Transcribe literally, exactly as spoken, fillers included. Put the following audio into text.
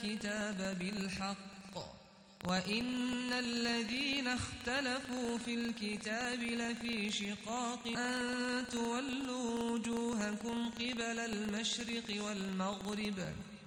الكتاب بالحق وإن الذين اختلفوا في الكتاب لفي شقاق أن تولوا وجوهكم قبل المشرق والمغرب